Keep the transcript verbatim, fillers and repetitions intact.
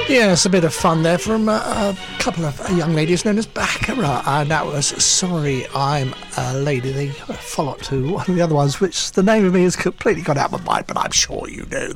Yes, a bit of fun there from uh, a couple of young ladies known as Baccarat, and that was Sorry I'm a Lady. They follow up to one of the other ones, which the name of me has completely gone out of my mind, but I'm sure you know